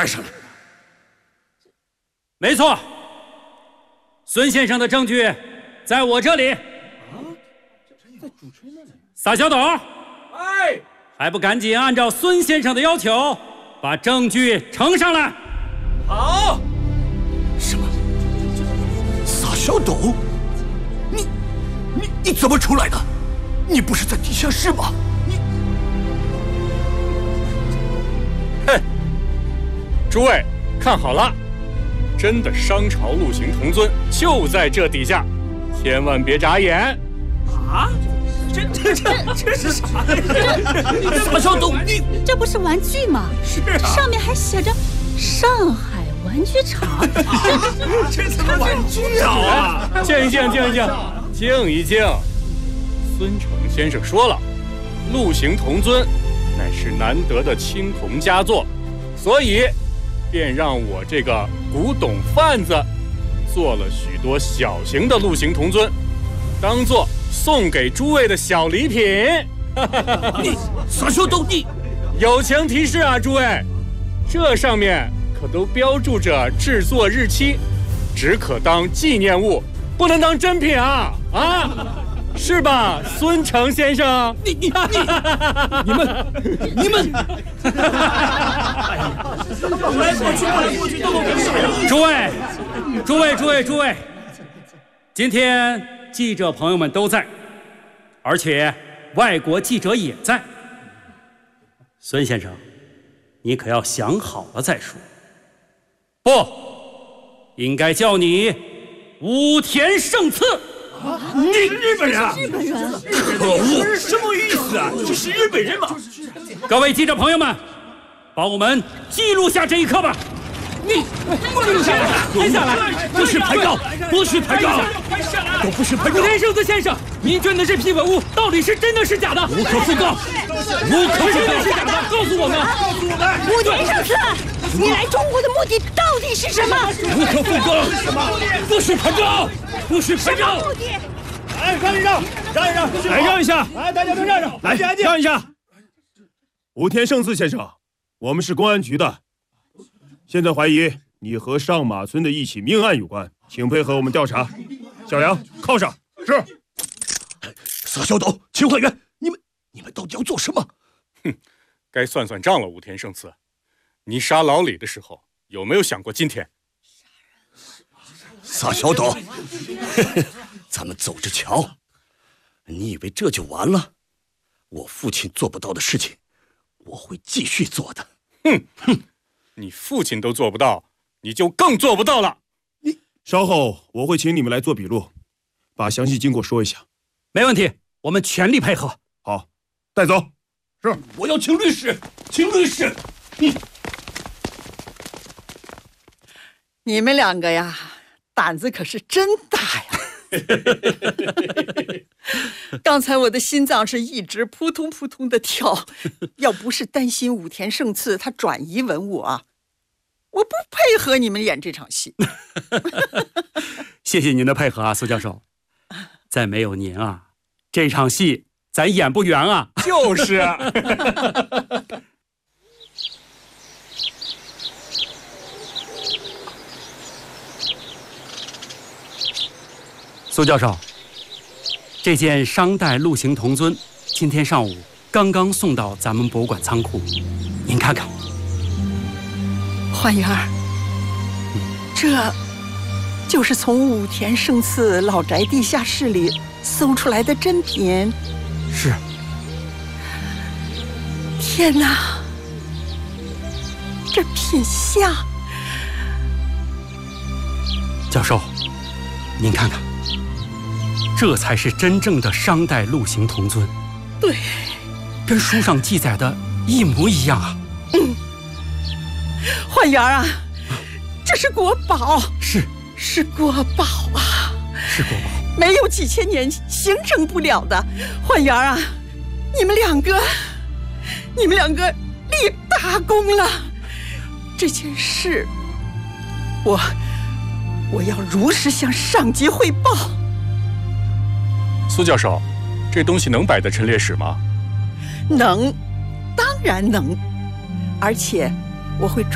带上来。 没错，孙先生的证据在我这里。 在主持那里。 撒小斗， 哎， 还不赶紧按照孙先生的要求，把证据呈上来。 好。 什么？撒小斗？你怎么出来的？你不是在地下室吗？ 哼！诸位看好了，真的商朝陆行童尊就在这底下，千万别眨眼。 啊？这是啥呀？ 撒小斗， 这不是玩具吗？ 是啊， 上面还写着上海玩具厂。 这怎么玩具啊？ 静一静，静一静，静一静。孙承先生说了，陆行童尊乃是难得的青铜佳作，所以便让我这个古董贩子做了许多小型的陆行童尊，当做送给诸位的小礼品。 你撒小斗，你友情提示啊，诸位，这上面可都标注着制作日期，只可当纪念物，不能当真品啊！啊，是吧，孙承先生？ 你们！ 过去， 诸位，今天记者朋友们都在，而且外国记者也在。孙先生，你可要想好了再说。不，应该叫你武田胜次。 你日本人啊？ 日本人， 可恶！ 什么意思啊？这是日本人吗？ 各位记者朋友们，帮我们记录下这一刻吧。 你拍下来！ 不许拍照，不许拍照，都不许拍照！ 武田胜次先生，您捐的这批文物到底是真的是假的？ 无可奉告，无可奉告！ 是假的，告诉我们！ 武田胜次，你来中国的目的到底是什么？ 无可奉告！不许拍照，不许拍照！ 目的？ 来，让一让， 来让一下！ 来，大家都让让， 来让一下！武田胜次先生，我们是公安局的，现在怀疑你和上马村的一起命案有关，请配合我们调查。小杨，铐上。 是。撒小斗，秦焕元，你们到底要做什么？ 哼，该算算账了，武田胜次，你杀老李的时候有没有想过今天？ 撒小斗，咱们走着瞧。你以为这就完了？我父亲做不到的事情，我会继续做的。 哼，你父亲都做不到，你就更做不到了。 稍后我会请你们来做笔录，把详细经过说一下。 没问题，我们全力配合。 好，带走。 是，我要请律师，请律师。 你们两个呀，胆子可是真大呀！刚才我的心脏是一直扑通扑通的跳，要不是担心武田胜次他转移文物啊，我不配合你们演这场戏。 谢谢您的配合啊，苏教授。再没有您啊，这场戏咱演不圆啊。 就是啊。 苏教授，这件商代陆行童尊今天上午刚刚送到咱们博物馆仓库，您看看。 焕元儿，这就是从武田胜次老宅地下室里搜出来的真品。 是。 天哪，这品相！ 教授，您看看，这才是真正的商代陆行童尊。 对， 跟书上记载的一模一样啊。 焕元啊，这是国宝，是国宝啊， 是国宝， 没有几千年形成不了的。焕元啊，你们两个立大功了。这件事，我要如实向上级汇报。 苏教授，这东西能摆在陈列室吗？ 能，当然能，而且我会